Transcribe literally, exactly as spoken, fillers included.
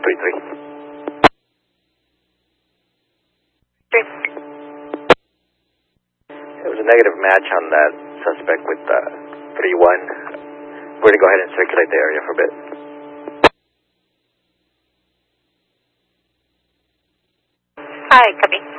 three three. Three. It was a negative match on that suspect with uh, three one. We're going to go ahead and circulate the area for a bit. Hi, copy.